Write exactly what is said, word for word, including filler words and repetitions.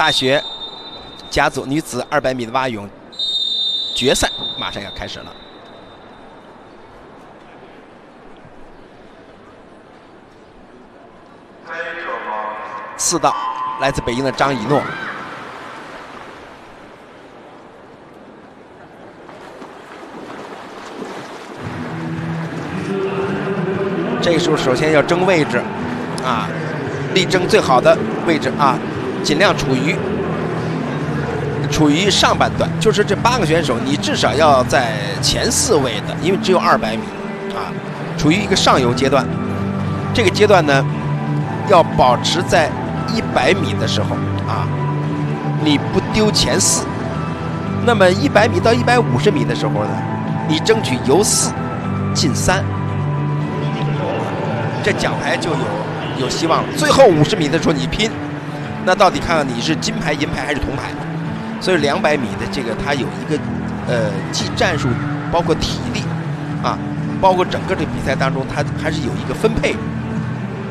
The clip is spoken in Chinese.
大学甲组女子二百米的蛙泳决赛马上要开始了。四道来自北京的张以诺，这个时候首先要争位置啊，力争最好的位置啊，尽量处于处于上半段，就是这八个选手你至少要在前四位的，因为只有二百米啊，处于一个上游阶段。这个阶段呢，要保持在一百米的时候啊，你不丢前四。那么一百米到一百五十米的时候呢，你争取由四进三，这奖牌就有有希望了。最后五十米的时候你拼，那到底看看你是金牌、银牌还是铜牌。所以两百米的这个它有一个呃，既战术包括体力啊，包括整个这个比赛当中，它还是有一个分配。